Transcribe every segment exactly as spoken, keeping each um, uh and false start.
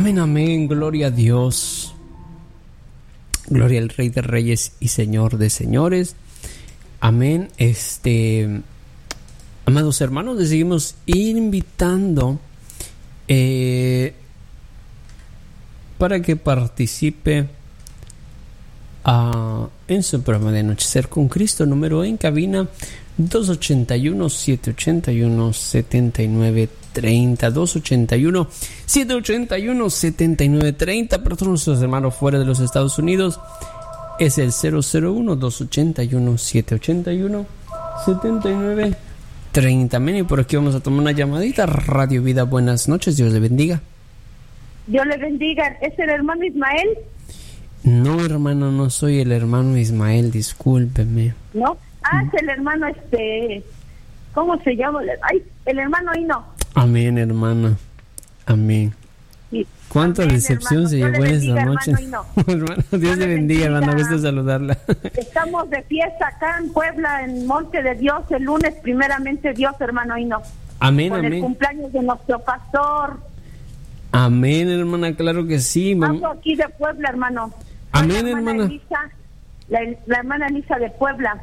Amén, amén, gloria a Dios. Gloria al Rey de Reyes y Señor de Señores. Amén. Este, amados hermanos, les seguimos invitando eh, para que participe uh, en su programa de Anochecer con Cristo, número en cabina dos ochenta y uno, siete ochenta y uno, setenta y nueve treinta, dos ochenta y uno, siete ochenta y uno, setenta y nueve treinta. Para todos nuestros hermanos fuera de los Estados Unidos es el cero cero uno, dos ochenta y uno, siete ochenta y uno, setenta y nueve treinta. Amén. Y por aquí vamos a tomar una llamadita. Radio Vida, buenas noches, Dios le bendiga. Dios le bendiga. ¿Es el hermano Ismael? No, hermano, no soy el hermano Ismael, discúlpeme. ¿No? Ah, es el hermano, este, ¿cómo se llama? Ay, el hermano Hino. Amén, hermana. Amén. Sí. ¿Cuánta Amén, decepción hermano. se Dios llevó en esta bendiga, noche? Hermano, hermano, Dios, Dios le bendiga, hermano. Gusto saludarla. Estamos de fiesta acá en Puebla, en Monte de Dios, el lunes, primeramente Dios, hermano Hino. Amén, Con amén. el cumpleaños de nuestro pastor. Amén, hermana, claro que sí. Paso aquí de Puebla, hermano. Amén, la hermana hermana. Elisa, la, la hermana Elisa de Puebla.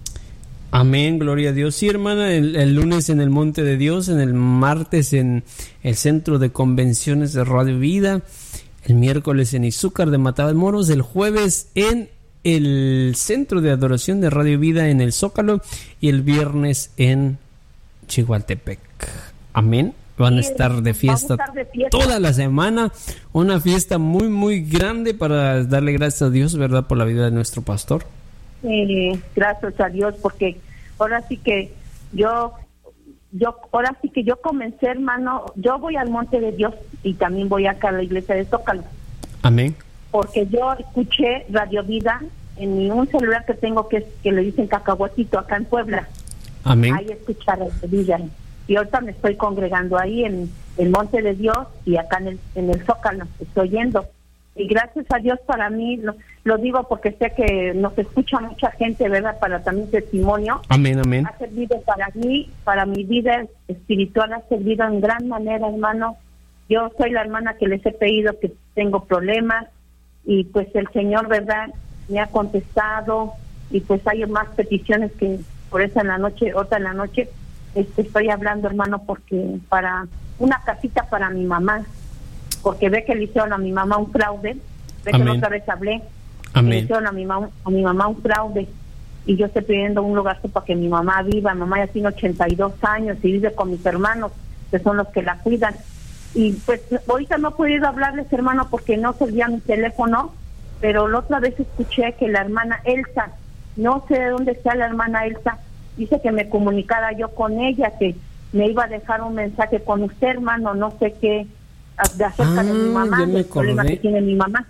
Amén, gloria a Dios. Sí, hermana, el, el lunes en el Monte de Dios, en el martes en el Centro de Convenciones de Radio Vida, el miércoles en Izúcar de Matamoros, el jueves en el Centro de Adoración de Radio Vida en el Zócalo y el viernes en Chihualtepec. Amén. Van a estar de fiesta, estar de fiesta toda la semana, una fiesta muy, muy grande para darle gracias a Dios, ¿verdad?, por la vida de nuestro pastor. Eh, gracias a Dios, porque ahora sí que yo, yo, ahora sí que yo comencé, hermano, yo voy al Monte de Dios y también voy acá a la iglesia de Zócalo. Amén. Porque yo escuché Radio Vida en mi, un celular que tengo que, que le dicen cacahuatito acá en Puebla. Amén. Ahí escuchar Radio Vida. Y ahorita me estoy congregando ahí en el Monte de Dios y acá en el, en el Zócalo, estoy yendo. Y gracias a Dios para mí, lo, lo digo porque sé que nos escucha mucha gente, ¿verdad? Para también testimonio. Amén, amén. Ha servido para mí, para mi vida espiritual, ha servido en gran manera, hermano. Yo soy la hermana que les he pedido que tengo problemas y pues el Señor, ¿verdad?, me ha contestado y pues hay más peticiones que por eso en la noche, otra en la noche, este, estoy hablando, hermano, porque para una casita para mi mamá, porque ve que le hicieron a mi mamá un fraude, ve Amén. que otra vez hablé, Amén. le hicieron a mi, mamá, a mi mamá un fraude, y yo estoy pidiendo un lugar para que mi mamá viva. Mi mamá ya tiene ochenta y dos años y vive con mis hermanos, que son los que la cuidan, y pues ahorita no he podido hablarles, hermano, porque no servía mi teléfono, pero la otra vez escuché que la hermana Elsa, no sé de dónde está la hermana Elsa, dice que me comunicara yo con ella, que me iba a dejar un mensaje con usted, hermano, no sé qué, de acerca ah, de mi mamá, del problema que tiene mi mamá.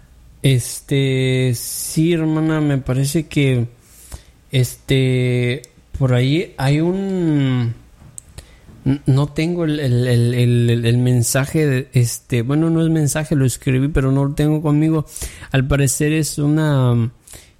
Este, sí, hermana, me parece que este por ahí hay un, no tengo el el, el, el, el mensaje de, este, bueno, no es mensaje, lo escribí, pero no lo tengo conmigo. Al parecer es una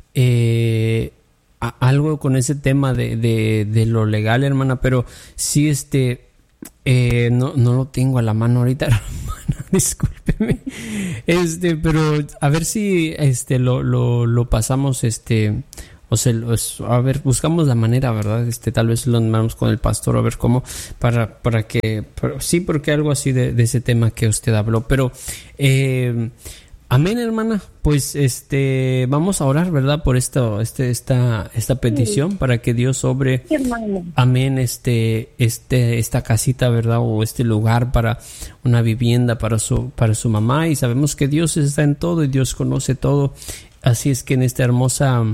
eh a, algo con ese tema de, de, de lo legal, hermana, pero sí, este eh, no, no lo tengo a la mano ahorita, hermana, discúlpeme. Este, pero a ver si este lo, lo, lo pasamos, este, o sea, a ver, buscamos la manera, ¿verdad? Este, tal vez lo mandamos con el pastor, a ver cómo, para, para que, pero, sí, porque algo así de, de ese tema que usted habló, pero eh, amén, hermana. Pues este vamos a orar, ¿verdad? Por esto, este, esta, esta petición, sí, para que Dios obre. Sí, amén, este, este, esta casita, ¿verdad? O este lugar para una vivienda para su, para su mamá. Y sabemos que Dios está en todo y Dios conoce todo. Así es que en esta hermosa,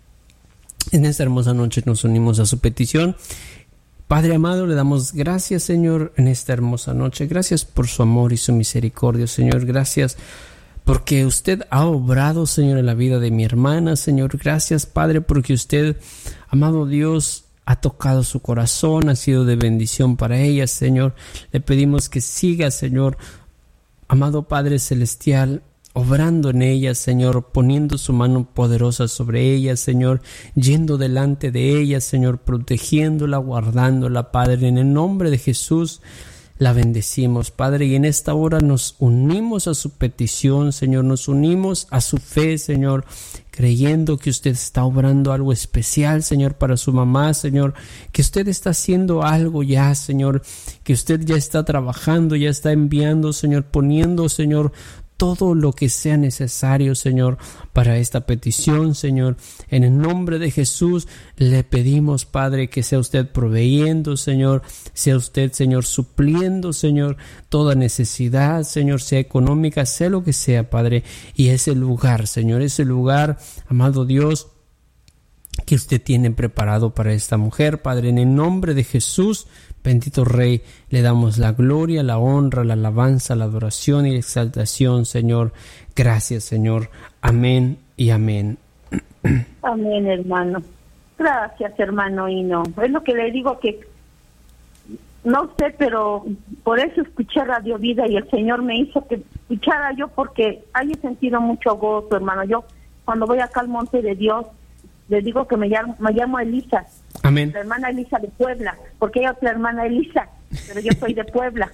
en esta hermosa noche nos unimos a su petición. Padre amado, le damos gracias, Señor, en esta hermosa noche. Gracias por su amor y su misericordia, Señor. Gracias porque usted ha obrado, Señor, en la vida de mi hermana, Señor. Gracias, Padre, porque usted, amado Dios, ha tocado su corazón, ha sido de bendición para ella, Señor. Le pedimos que siga, Señor, amado Padre Celestial, obrando en ella, Señor, poniendo su mano poderosa sobre ella, Señor, yendo delante de ella, Señor, protegiéndola, guardándola, Padre, en el nombre de Jesús. la bendecimos, Padre, y en esta hora nos unimos a su petición, Señor, nos unimos a su fe, Señor, creyendo que usted está obrando algo especial, Señor, para su mamá, Señor, que usted está haciendo algo ya, Señor, que usted ya está trabajando, ya está enviando, Señor, poniendo, Señor, todo lo que sea necesario, Señor, para esta petición, Señor. En el nombre de Jesús le pedimos, Padre, que sea usted proveyendo, Señor, sea usted, Señor, supliendo, Señor, toda necesidad, Señor, sea económica, sea lo que sea, Padre. Y ese lugar, Señor, ese lugar, amado Dios, que usted tiene preparado para esta mujer, Padre, en el nombre de Jesús, bendito Rey, le damos la gloria, la honra, la alabanza, la adoración y la exaltación, Señor. Gracias, Señor. Amén y amén. Amén, hermano. Gracias, hermano Hino. Es lo que le digo, que no sé, pero por eso escuché Radio Vida y el Señor me hizo que escuchara yo, porque ahí he sentido mucho gozo, hermano. Yo cuando voy acá al Monte de Dios, le digo que me llamo, me llamo Elisa. Amén. La hermana Elisa de Puebla, porque ella es la hermana Elisa, pero yo soy de Puebla.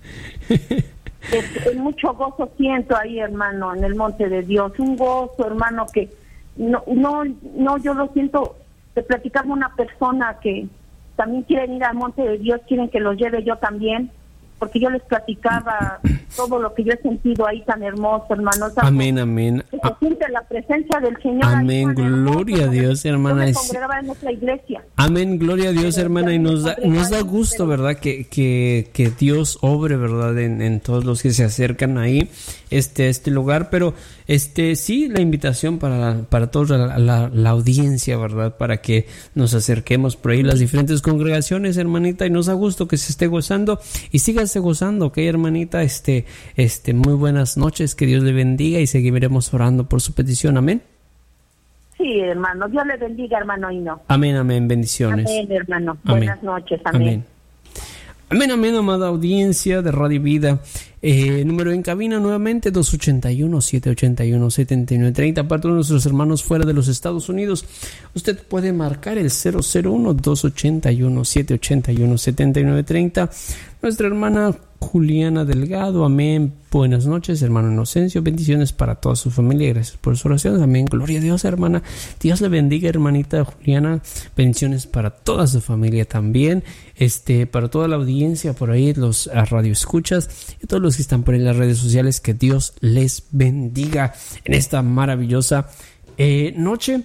es, es mucho gozo siento ahí, hermano, en el Monte de Dios. Un gozo, hermano, que no, no, no, yo lo siento de platicar con una persona que también quieren ir al Monte de Dios, quieren que los lleve yo también, porque yo les platicaba todo lo que yo he sentido ahí tan hermoso, hermano. Amén, amén. Que se siente la presencia del Señor. Amén, gloria a Dios, hermana. Yo me congregaba en nuestra iglesia. Amén, gloria a Dios, hermana, y nos da, nos da gusto, ¿verdad? Que, que, que Dios obre, ¿verdad? En, en todos los que se acercan ahí, este, este lugar, pero este, sí, la invitación para, para toda la, la, la audiencia, ¿verdad? Para que nos acerquemos por ahí las diferentes congregaciones, hermanita, y nos da gusto que se esté gozando y sígase gozando, ¿ok, hermanita? Este, este, muy buenas noches, que Dios le bendiga y seguiremos orando por su petición, amén. Sí, hermano, Dios le bendiga, hermano Hino. Amén, amén, bendiciones. Amén, hermano. Amén. Buenas noches, amén. Amén. Amén, amén, amada audiencia de Radio Vida. Eh, número en cabina nuevamente dos ochenta y uno, siete ochenta y uno, setenta y nueve treinta. Para todos nuestros hermanos fuera de los Estados Unidos, usted puede marcar el cero cero uno, dos ochenta y uno, siete ochenta y uno, setenta y nueve treinta. Nuestra hermana Juliana Delgado, amén. Buenas noches, hermano Inocencio. Bendiciones para toda su familia. Gracias por sus oraciones. Amén. Gloria a Dios, hermana. Dios le bendiga, hermanita Juliana. Bendiciones para toda su familia también. Este, para toda la audiencia por ahí, los radioescuchas y todos los que están por ahí en las redes sociales. Que Dios les bendiga en esta maravillosa eh, noche.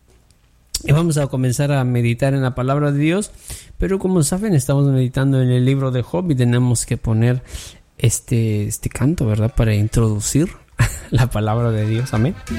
Y vamos a comenzar a meditar en la palabra de Dios. Pero como saben, estamos meditando en el libro de Job y tenemos que poner este, este canto, ¿verdad? Para introducir la palabra de Dios. Amén.